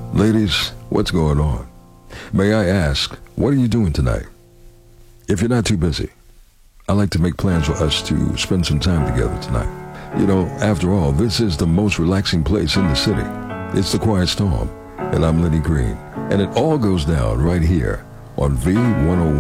Ladies, what's going on? May I ask, what are you doing tonight? If you're not too busy, I'd like to make plans for us to spend some time together tonight. You know, after all, this is the most relaxing place in the city. It's the Quiet Storm, and I'm Lenny Green. And it all goes down right here on V101.